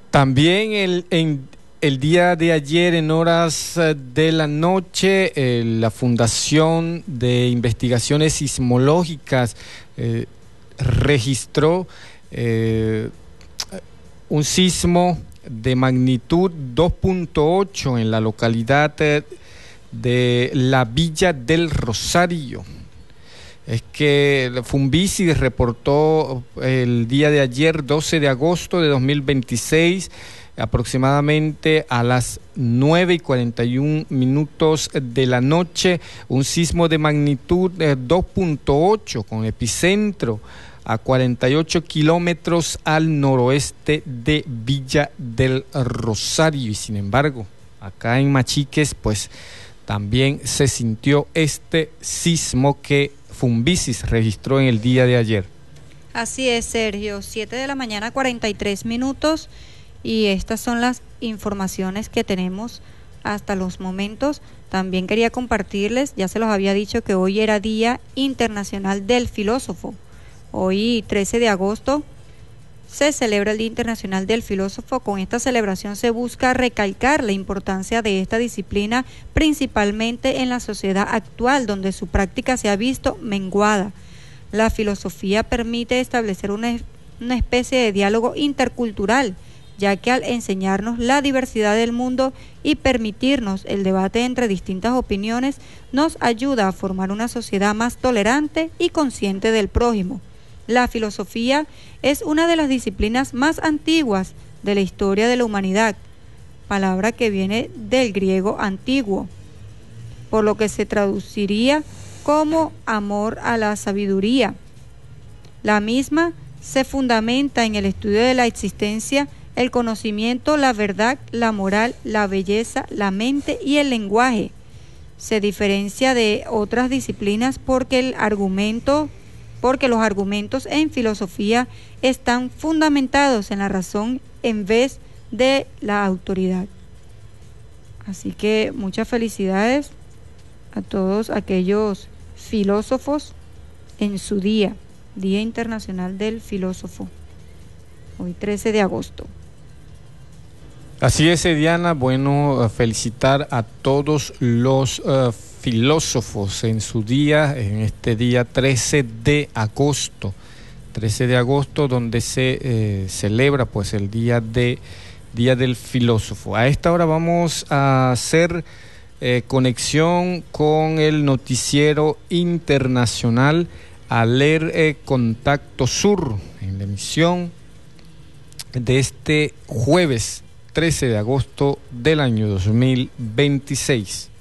También el día de ayer, en horas de la noche, la Fundación de Investigaciones Sismológicas registró un sismo de magnitud 2.8 en la localidad de la Villa del Rosario. Es que Funvisis reportó el día de ayer, 12 de agosto de 2026, aproximadamente a las 9:41 de la noche, un sismo de magnitud 2.8 con epicentro a 48 kilómetros al noroeste de Villa del Rosario. Y sin embargo, acá en Machiques, pues también se sintió este sismo que Funvisis registró en el día de ayer. Así es, Sergio, 7 de la mañana, 43 minutos, y estas son las informaciones que tenemos hasta los momentos. También quería compartirles, ya se los había dicho, que hoy era Día Internacional del Filósofo. Hoy, 13 de agosto, se celebra el Día Internacional del Filósofo. Con esta celebración se busca recalcar la importancia de esta disciplina, principalmente en la sociedad actual, donde su práctica se ha visto menguada. La filosofía permite establecer una especie de diálogo intercultural, ya que al enseñarnos la diversidad del mundo y permitirnos el debate entre distintas opiniones, nos ayuda a formar una sociedad más tolerante y consciente del prójimo. La filosofía es una de las disciplinas más antiguas de la historia de la humanidad, palabra que viene del griego antiguo, por lo que se traduciría como amor a la sabiduría. La misma se fundamenta en el estudio de la existencia, el conocimiento, la verdad, la moral, la belleza, la mente y el lenguaje. Se diferencia de otras disciplinas porque los argumentos en filosofía están fundamentados en la razón en vez de la autoridad. Así que muchas felicidades a todos aquellos filósofos en su Día Internacional del Filósofo, hoy 13 de agosto. Así es, Diana. Bueno, felicitar a todos los filósofos en su día, en este día 13 de agosto, donde se celebra pues el Día del Filósofo. A esta hora vamos a hacer conexión con el noticiero internacional Aler Contacto Sur, en la emisión de este jueves 13 de agosto del año 2026.